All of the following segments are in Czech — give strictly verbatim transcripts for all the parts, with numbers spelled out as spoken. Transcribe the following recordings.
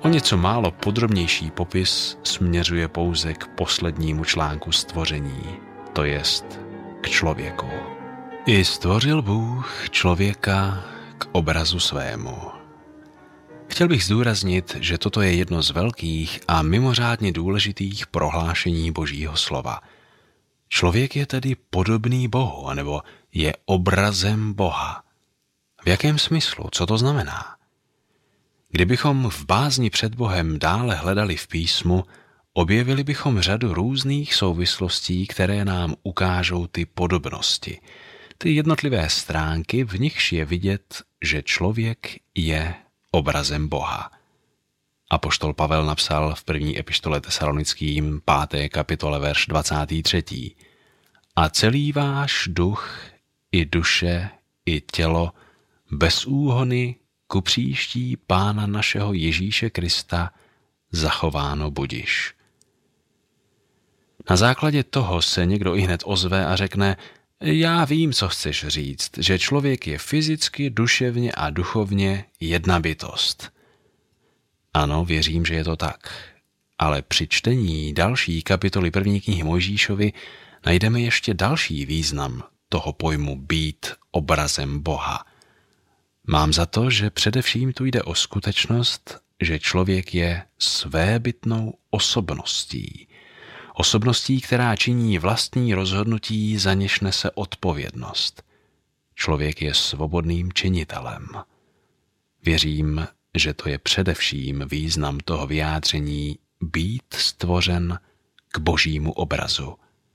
něco málo podrobnější popis směřuje pouze k poslednímu článku stvoření, to jest k člověku. I stvořil Bůh člověka k obrazu svému. Chtěl bych zdůraznit, že toto je jedno z velkých a mimořádně důležitých prohlášení Božího slova. Člověk je tedy podobný Bohu, anebo je obrazem Boha. V jakém smyslu? Co to znamená? Kdybychom v bázni před Bohem dále hledali v písmu, objevili bychom řadu různých souvislostí, které nám ukážou ty podobnosti. Ty jednotlivé stránky, v nichž je vidět, že člověk je obrazem Boha. Apoštol Pavel napsal v první epištole Tesalonickým páté kapitole verš dvacátý třetí. A celý váš duch, i duše, i tělo, bez úhony ku příští Pána našeho Ježíše Krista zachováno budiš. Na základě toho se někdo ihned ozve a řekne, já vím, co chceš říct, že člověk je fyzicky, duševně a duchovně jedna bytost. Ano, věřím, že je to tak. Ale při čtení další kapitoly první knihy Mojžíšovi najdeme ještě další význam toho pojmu být obrazem Boha. Mám za to, že především tu jde o skutečnost, že člověk je svébytnou osobností. Osobností, která činí vlastní rozhodnutí, za něž nese odpovědnost. Člověk je svobodným činitelem. Věřím, že to je především význam toho vyjádření být stvořen k Božímu obrazu.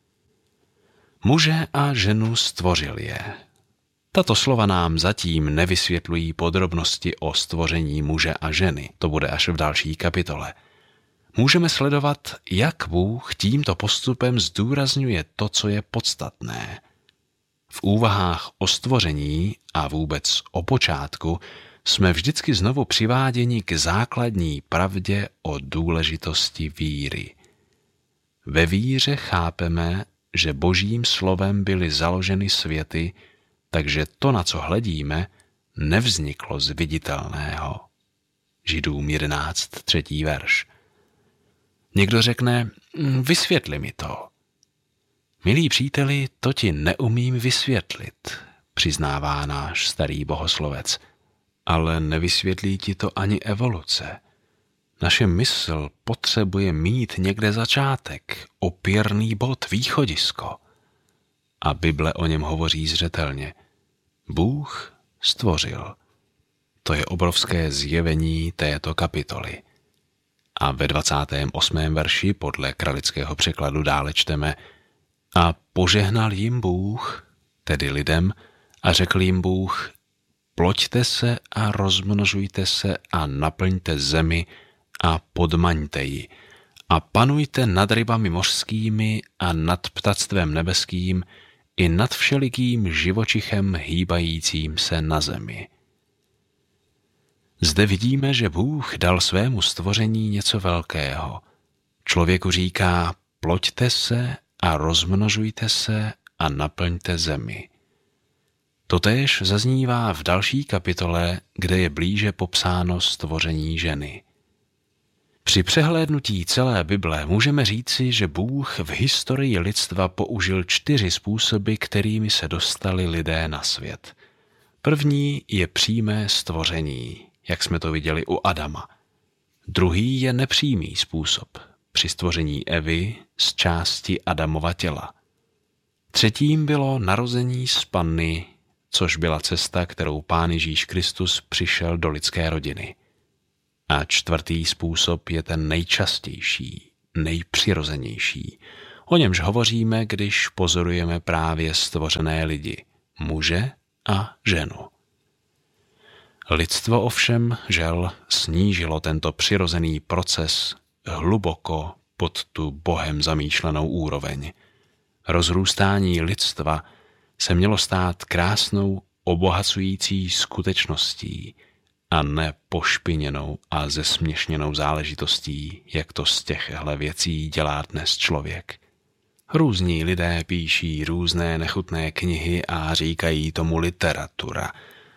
Muže a ženu stvořil je. Tato slova nám zatím nevysvětlují podrobnosti o stvoření muže a ženy. To bude až v další kapitole. Můžeme sledovat, jak Bůh tímto postupem zdůrazňuje to, co je podstatné. V úvahách o stvoření a vůbec o počátku jsme vždycky znovu přiváděni k základní pravdě o důležitosti víry. Ve víře chápeme, že Božím slovem byly založeny světy, takže to, na co hledíme, nevzniklo z viditelného. Židům jedenáct, třetí verš. Někdo řekne, vysvětli mi to. Milí příteli, to ti neumím vysvětlit, přiznává náš starý bohoslovec, ale nevysvětlí ti to ani evoluce. Naše mysl potřebuje mít někde začátek, opěrný bod, východisko. A Bible o něm hovoří zřetelně. Bůh stvořil. To je obrovské zjevení této kapitoly. A ve dvacátém osmém verši podle kralického překladu dále čteme a požehnal jim Bůh, tedy lidem, a řekl jim Bůh, ploďte se a rozmnožujte se a naplňte zemi a podmaňte ji a panujte nad rybami mořskými a nad ptactvem nebeským i nad všelikým živočichem hýbajícím se na zemi. Zde vidíme, že Bůh dal svému stvoření něco velkého. Člověku říká, ploďte se a rozmnožujte se a naplňte zemi. Totéž zaznívá v další kapitole, kde je blíže popsáno stvoření ženy. Při přehlédnutí celé Bible můžeme říci, že Bůh v historii lidstva použil čtyři způsoby, kterými se dostali lidé na svět. První je přímé stvoření, jak jsme to viděli u Adama. Druhý je nepřímý způsob, při stvoření Evy z části Adamova těla. Třetím bylo narození z panny, což byla cesta, kterou Pán Ježíš Kristus přišel do lidské rodiny. A čtvrtý způsob je ten nejčastější, nejpřirozenější. O němž hovoříme, když pozorujeme právě stvořené lidi, muže a ženu. Lidstvo ovšem, žel, snížilo tento přirozený proces hluboko pod tu Bohem zamýšlenou úroveň. Rozrůstání lidstva se mělo stát krásnou, obohacující skutečností a ne pošpiněnou a zesměšněnou záležitostí, jak to z těchhle věcí dělá dnes člověk. Různí lidé píší různé nechutné knihy a říkají tomu literatura.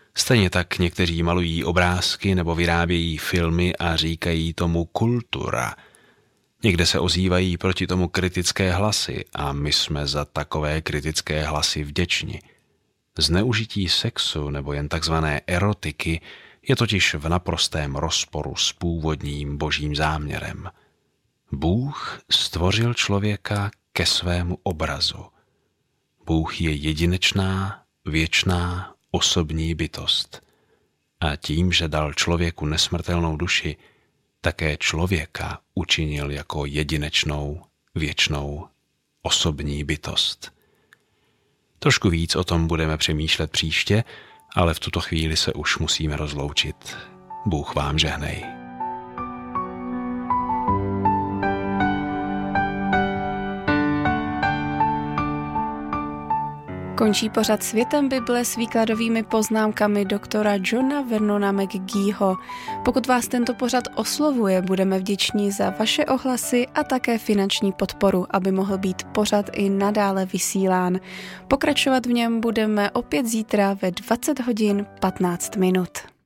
Stejně tak někteří malují obrázky nebo vyrábějí filmy a říkají tomu kultura. Někde se ozývají proti tomu kritické hlasy a my jsme za takové kritické hlasy vděční. Zneužití sexu nebo jen takzvané erotiky je totiž v naprostém rozporu s původním božím záměrem. Bůh stvořil člověka ke svému obrazu. Bůh je jedinečná, věčná, osobní bytost. A tím, že dal člověku nesmrtelnou duši, také člověka učinil jako jedinečnou, věčnou, osobní bytost. Trošku víc o tom budeme přemýšlet příště, ale v tuto chvíli se už musíme rozloučit. Bůh vám žehnej. Končí pořad Světem Bible s výkladovými poznámkami doktora Johna Vernona McGeeho. Pokud vás tento pořad oslovuje, budeme vděční za vaše ohlasy a také finanční podporu, aby mohl být pořad i nadále vysílán. Pokračovat v něm budeme opět zítra ve dvacet hodin patnáct minut.